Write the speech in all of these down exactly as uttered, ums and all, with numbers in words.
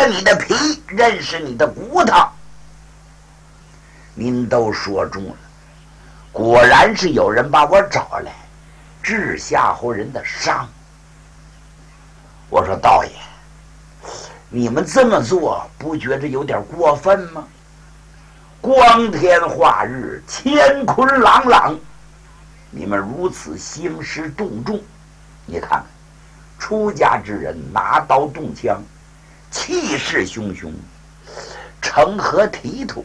了你的皮，认识你的骨头。您都说中了，果然是有人把我找来治夏侯人的伤。我说道爷，你们这么做不觉着有点过分吗？光天化日，乾坤朗朗，你们如此兴师动众，你看看出家之人拿刀动枪，气势汹汹，成何体统？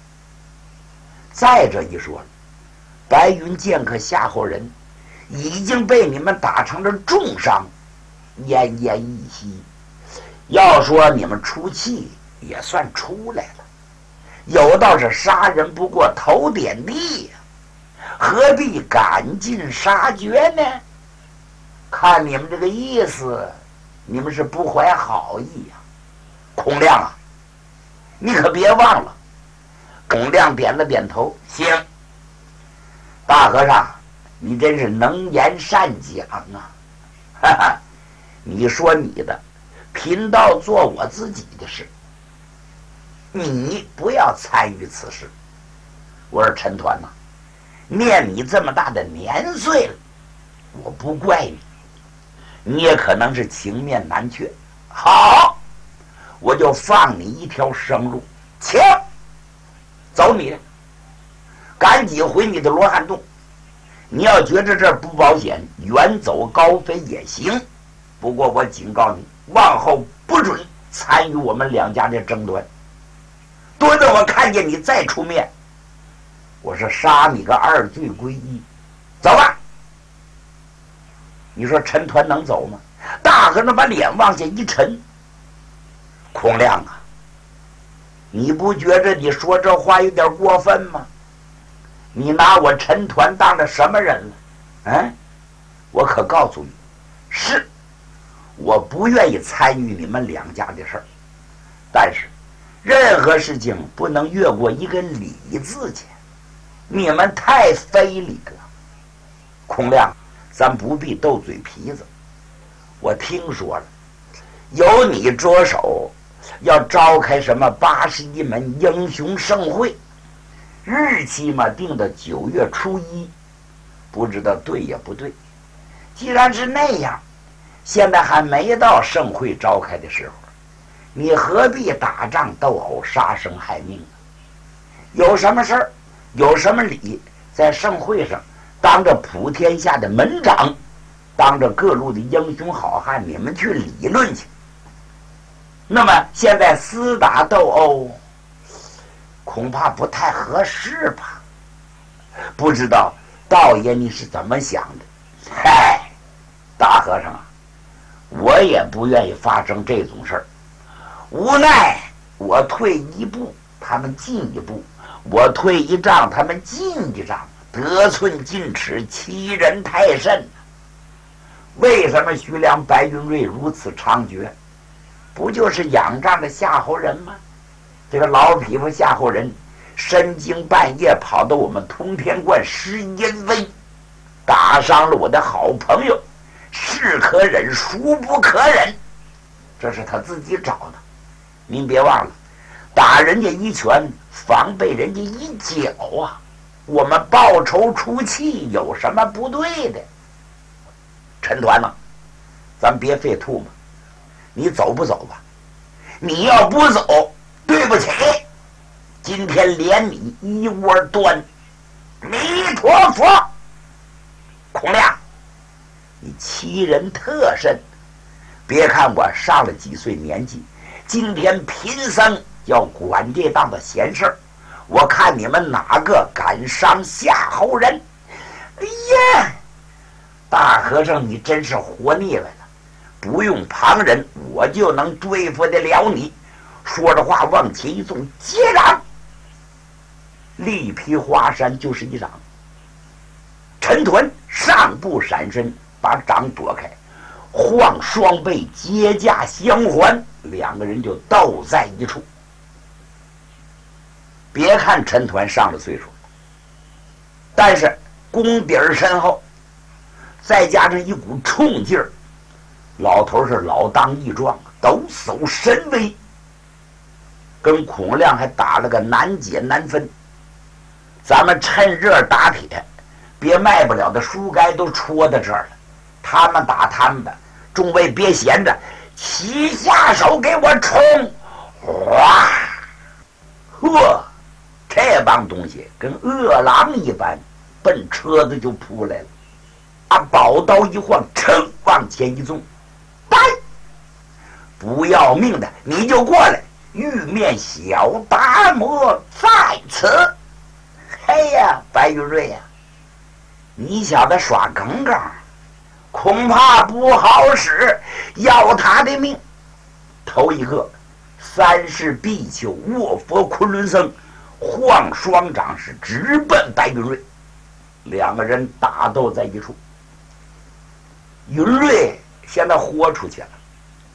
再者一说了，白云剑客夏侯人已经被你们打成了重伤，奄奄一息。要说你们出气也算出来了，有道是杀人不过头点地呀，何必赶尽杀绝呢？看你们这个意思，你们是不怀好意呀、啊。孔亮啊，你可别忘了。孔亮点了点头，行。大和尚，你真是能言善讲啊！哈哈，你说你的，贫道做我自己的事，你不要参与此事。我说陈抟呐、啊，念你这么大的年岁了，我不怪你，你也可能是情面难却。好，我就放你一条生路，请走你的，赶紧回你的罗汉洞。你要觉着这儿不保险，远走高飞也行。不过我警告你，往后不准参与我们两家的争端。多等我看见你再出面，我是杀你个二罪归一。走吧。你说陈抟能走吗？大和尚把脸往下一沉。孔亮啊，你不觉着你说这话有点过分吗？你拿我陈抟当了什么人了？嗯，我可告诉你，是我不愿意参与你们两家的事儿，但是任何事情不能越过一个理字前，你们太非礼了。孔亮，咱不必斗嘴皮子。我听说了，由你着手要召开什么八十一门英雄盛会，日期嘛定的九月初一，不知道对也不对。既然是那样，现在还没到盛会召开的时候，你何必打仗斗殴、杀生害命呢？有什么事儿，有什么理，在盛会上当着普天下的门长，当着各路的英雄好汉，你们去理论去。那么现在厮打斗殴，恐怕不太合适吧？不知道道爷你是怎么想的？嗨，大和尚啊，我也不愿意发生这种事儿。无奈我退一步，他们进一步；我退一丈，他们进一丈。得寸进尺，欺人太甚。为什么徐良、白云瑞如此猖獗？不就是仰仗着夏侯人吗？这个老匹夫夏侯人深更半夜跑到我们通天观施阴威，打伤了我的好朋友，是可忍孰不可忍，这是他自己找的。您别忘了，打人家一拳，防备人家一脚啊！我们报仇出气有什么不对的？陈抟呢，咱别费吐沫，你走不走吧？你要不走，对不起，今天连你一窝端。弥陀佛！孔亮，你欺人特甚！别看我上了几岁年纪，今天贫僧要管这档子闲事儿，我看你们哪个敢伤夏侯人？哎呀，大和尚你真是活腻歪了，不用旁人我就能对付得了你。说着话往前一纵，接掌，力劈华山就是一掌。陈抟上步闪身，把掌躲开，晃双背接驾相还，两个人就斗在一处。别看陈抟上了岁数，但是功底儿深厚，再加上一股冲劲儿，老头是老当益壮，抖擞神威。 跟孔亮还打了个难解难分。咱们趁热打铁，别卖不了的书该都戳到这儿了。他们打他们的，众位别闲着，齐下手给我冲！哗！呵，这帮东西跟饿狼一般，奔车子就扑来了。把宝刀一晃，噌往前一纵，来！不要命的你就过来！玉面小达摩在此。嘿呀，白玉瑞呀，你小子耍耿耿，恐怕不好使，要他的命。头一个，三世比丘卧佛昆仑僧晃双掌是直奔白云瑞，两个人打斗在一处。云瑞现在豁出去了，